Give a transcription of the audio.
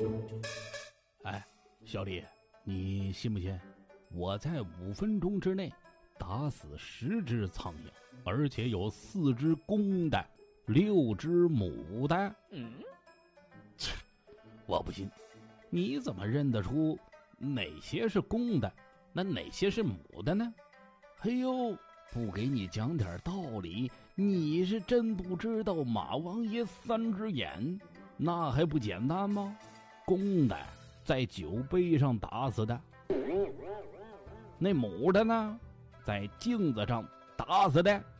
哎，小李，你信不信？我在5分钟之内打死10只苍蝇，而且有4只公的，6只母的。切，我不信。你怎么认得出哪些是公的，那哪些是母的呢？嘿呦，不给你讲点道理，你是真不知道马王爷3只眼，那还不简单吗？公的在酒杯上打死的，那母的呢，在镜子上打死的。